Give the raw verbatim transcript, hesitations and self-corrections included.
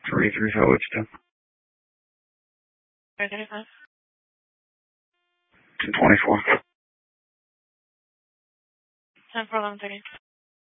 three three five, what's ten? three thirty-five. ten twenty-four. ten for eleven thirty.